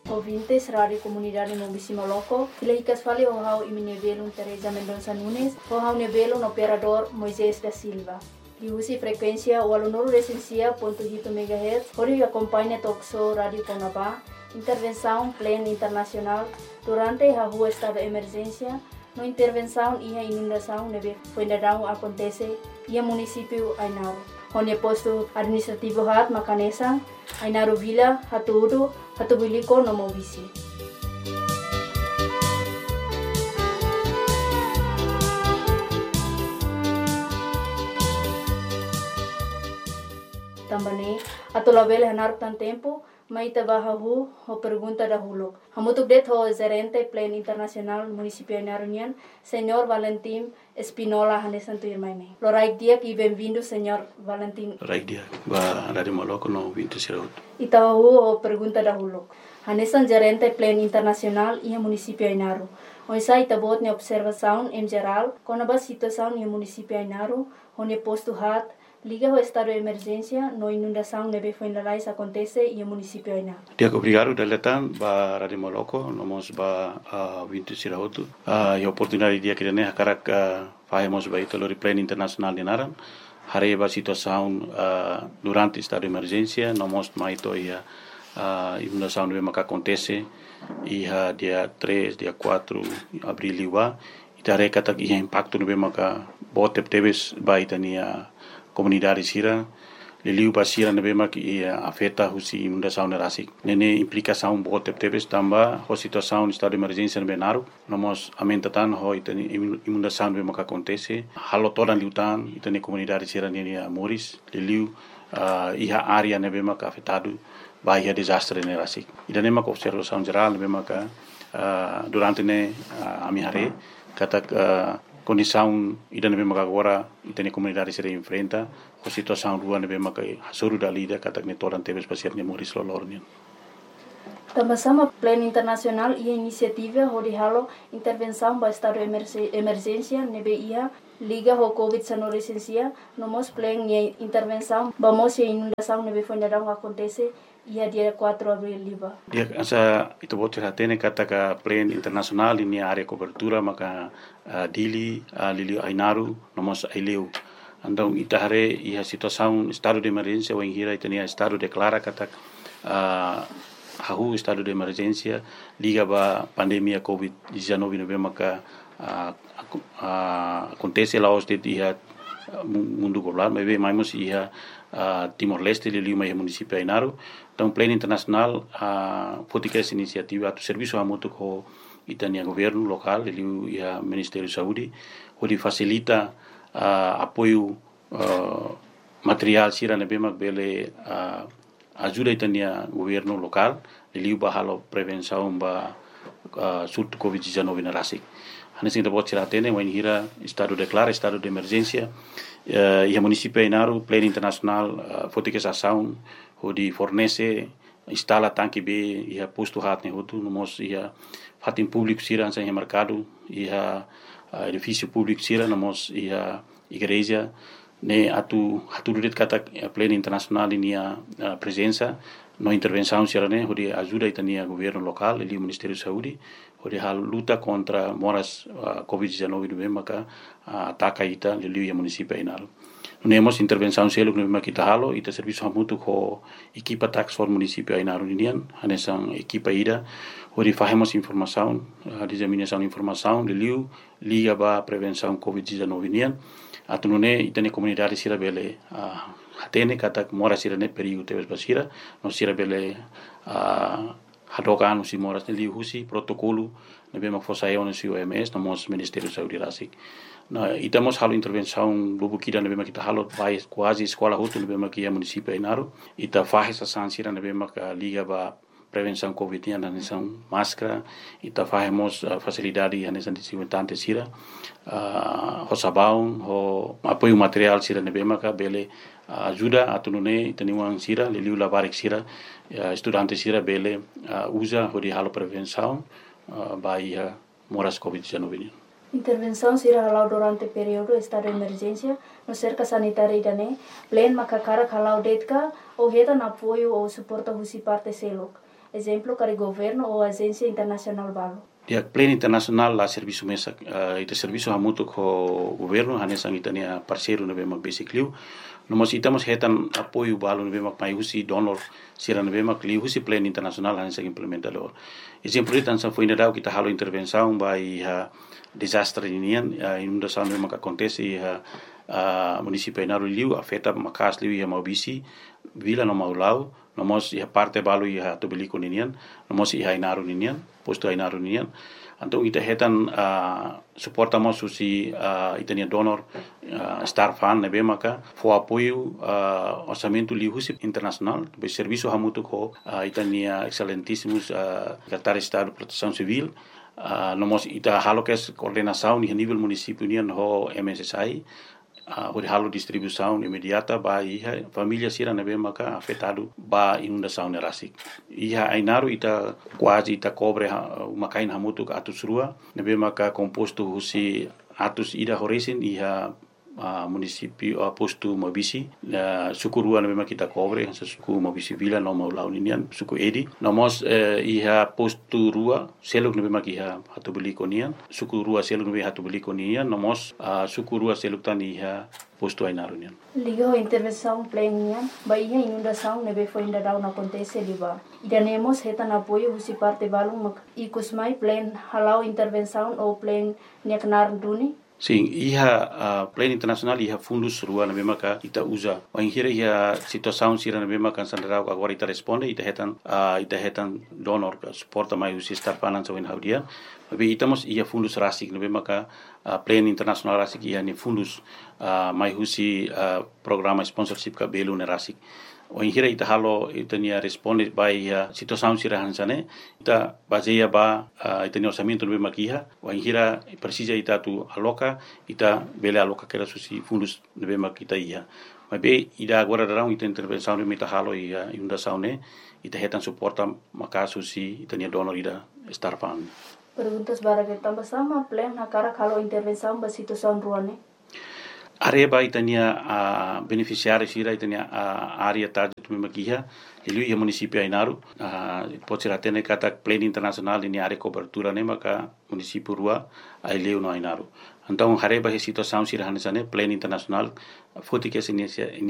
ouvintes Rádio Comunidade Mombisi Moloco, Ilahicas Fale Ohau Iminevelo Teresa Mendonça Nunes, Ohau Nevelo no Operador Moisés da Silva. Diusi frequência 89.8 MHz, onde acompanha Toxo Rádio Conabá, intervenção plena internacional durante a rua estado de emergência, no intervenção e a inundação neve fuendadão acontece e a município Ainaro. Onde posto administrativo hat Macanesa, Ainaro Vila, Hatuudu, Hatubuliko no Mombisi. Também, atolabel hanar tan tempo, maita bahahu ho pergunta dahulu. Hamutuk det ho gerente Plan Internacional Municipio Ainarunian, Senhor Valentim Espinola Hanesan Tuirmaine. Loraik dia e bem-vindo, Senhor Valentim. Loraik dia, ba Rádio Moloco no 20 Siraut. Itahu ho pergunta dahulu. Hanesan gerente Plan Internacional e Municipio Ainaru. Oisa itabot ne observação em geral, com a situação no Municipio Ainaru, onde posto hat liga ao estado de emergência, no inundação neve fuendalais acontece e o município Aina. Dia obrigado daletan ba Rádio Moloco, nomos ba 20 Siraut. E oportunidade dia que ne karak fazemos ba ito lori Plan Internacional de Naran. Hare ba situação durante estado de emergência, nomos maito ia inundação neve maka acontece ia dia 3, dia 4 abril liwa. Itare katak ia impacto neve maka botep teves ba itania comunidade sira liliu basira nebe mak afeta husi inundação nerasik nene implicação bote tebes tamba ho situação estado de emergência nebe naru nomos amentatan ho itani inundação nebe mak acontece halo todan liutan itani comunidade sira nene moris liliu iha área nebe mak afetado bahia desastre nerasik idane mak observação geral nebe mak durante ne amihare katak condição ida nebe maka agora itani comunidade se enfrenta a situação rua nebe maka hasuru dalida katak ne toran tebes pasir ne moris lolornian. Também Plano Internacional e a iniciativa onde halo intervenção para estado de emergência nebe ia liga ao Covid-19 licencia nomos plan e intervenção vamos e inundação nebe fuendadão acontece ia dia 4 abril liba. Dia asa itu bote hatene kataka Plan Internacional ini area cobertura maka Dili Lili Ainaru nomos Aileu. Andong itahare ia situação estado de emergência ou hira itania estado declara katak hahu estado de emergência liga ba pandemia Covid-19 nebe maka acontece lá os de dia mundo global mas mais ia Timor-Leste liliu mai município Ainaru. Então Plano Internacional fotika essa iniciativa do serviço amutu ko itania governo local liliu ia Ministério de Saúde onde facilita apoio material sira nebe mak bele ajuda itania governo local liliu bahalo prevenção ba surto Covid-19 na rasik. Hanesin da bot sira tene wain hira estado declara estado de emergência e a município Ainaru Plano Internacional fotika essa ação onde fornece instala tanque B e posto hat ne hotu nomos ia fatin público sira ansa em mercado e edifício público sira nomos ia igreja ne atu duret kata Plano Internacional inia presença no intervenção sira ne onde ajuda itania governo local e o Ministério de Saúde onde a luta contra moras Covid-19 no maka ataca ita liliu município Ainaru. Nemos intervenção selo no maka kita halo ita serviço hamutu ko equipa tax for município Ainaru nian hanesan equipa ida onde fazemos informação disseminação informação liliu liga ba prevenção Covid-19 nian atunune itane comunidade sira bele hatene katak mora sira ne perigo tebes basira no sira bele hadokan usi moras ne liu husi protocolo nebe mak fosayon usi OMS nomos Ministério de Saúde rasik na itamos halo intervenção lubu kida nebe mak kita halo vai quase escola hutu nebe mak ia município Ainaru ita faz essa sansira nebe mak liga ba prevenção Covid na nação máscara ita fazemos facilidade na nação desinfetante sira ho sabão ho apoio material sira nebe mak bele ajuda atunune itaniwang sira liliu labarik sira estudante sira bele usa hodi halo prevenção baia moras Covid-19. Intervenção será halau durante o período estado de emergência no cerca sanitária idane, plan makakara halau detka ou reta na apoio ou suporta husi parte selok. exemplo, para governo ou agência internacional balo. Ya Plan Internacional la serviço mesa ita serviço hamutu ko governo hanesang itania parceiro na bema basically nomos itamos hetan apoio balo na bema mai husi donor sira na bema kli husi Plan Internacional hanesang implementador exemplo itan sa foi nadau kita halo intervenção by desastre inian inundação na bema que acontece município Inaru liu afeta makas liu ia maubisi vila no maulau nomos ia parte balo ia tobeliko ninian nomos ia Inaru ninian posto Inaru ninian então ita hetan suportamos susi itania donor star fan nebe maka fo apoio orçamento liusi internacional be serviço hamutu ko itania excelentíssimos secretário de Estado de Proteção Civil nomos ita halokes coordenação ni nível município nian ho MSSI o halo distribuição imediata ba iha família sira nebe maka afetado ba inundação nerasik iha Inaru ita quase ita cobre makain hamutu ka atus rua nebe maka composto husi atus ida horesin iha município posto Mabisi suku rua nebe maka kita cobre suku Mabisi vila no mau launinian suku edi nomos iha posto rua seluk nebe maka iha hatu beli konian suku rua seluk nebe hatu beli konian nomos suku rua seluk tan iha posto Inaru nian ligo intervenção plena baia inundação nebe foi ainda não acontece liba idanemos hetan apoio husi parte balung ikusmai plan halau intervenção ou plan neknar duni. Sim, iha Plan Internacional iha fundus rua na bema ka ita usa. O inhira iha situação sira na bema kan sandarau agora ita responde ita hetan donor ka suporta mai usi star finance wen haudia. Tapi itamos iha fundus rasik na bema ka Plan Internacional rasik iha ni fundus mai usi programa sponsorship ka belu na rasik. O inhira ita halo ita nia responde by situação sira hansane ita baseia ba ita nia orçamento no bema kiha o inhira precisa ita tu aloca ita bele aloca kera susi fundus no bema kita ia mas be ida agora darão ita intervenção no ita halo ia inundação ne ita hetan suporta maka susi ita nia donor ida star fund. Perguntas bara que tambah sama plan na cara kalau intervenção ba situação ruane. Areba itania beneficiário sira itania área tá de maquiha ele ia município Inaru pode ser até kata Plan Internacional ini área cobertura ne maka município rua ai no Inaru então areba situação sira hanesane Plan Internacional foto que essa